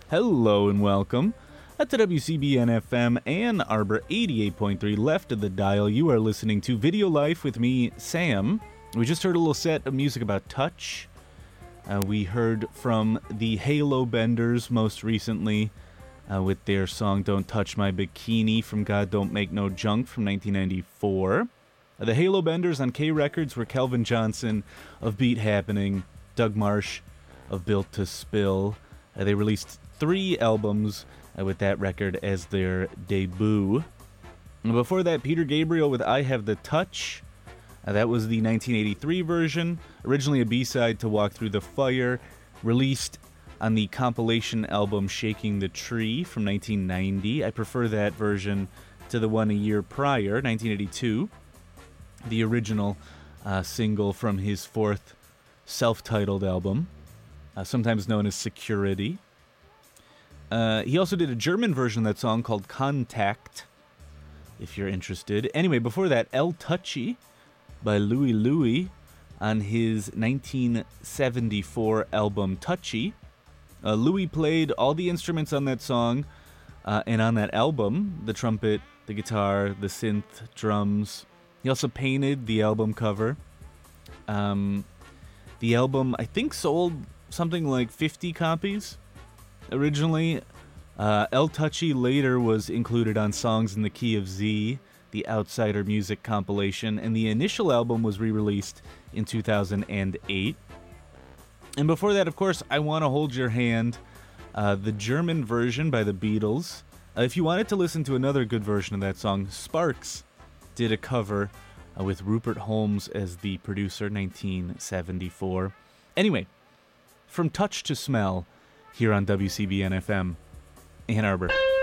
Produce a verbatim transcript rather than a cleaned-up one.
Hello and welcome. At the W C B N F M Ann Arbor eighty-eight point three left of the dial, you are listening to Video Life with me, Sam. We just heard a little set of music about touch. Uh, we heard from the Halo Benders most recently uh, with their song Don't Touch My Bikini from God Don't Make No Junk from nineteen ninety-four. Uh, the Halo Benders on K Records were Kelvin Johnson of Beat Happening, Doug Marsh of Built to Spill. Uh, they released three albums uh, with that record as their debut. And before that, Peter Gabriel with I Have the Touch. Uh, that was the nineteen eighty-three version, originally a B-side to Walk Through the Fire, released on the compilation album Shaking the Tree from nineteen ninety. I prefer that version to the one a year prior, nineteen eighty-two, the original uh, single from his fourth self-titled album, uh, sometimes known as Security. Uh, he also did a German version of that song called Contact, if you're interested. Anyway, before that, El Touchy by Louie Louie on his nineteen seventy-four album Touchy. Uh, Louie played all the instruments on that song uh, and on that album, the trumpet, the guitar, the synth, drums. He also painted the album cover. Um, the album, I think, sold something like fifty copies. Originally, uh, El Touchy later was included on Songs in the Key of Z, the Outsider Music compilation, and the initial album was re-released in two thousand eight. And before that, of course, I Want to Hold Your Hand, uh, the German version by the Beatles. Uh, if you wanted to listen to another good version of that song, Sparks did a cover uh, with Rupert Holmes as the producer, nineteen seventy-four. Anyway, From Touch to Smell, here on W C B N F M, Ann Arbor.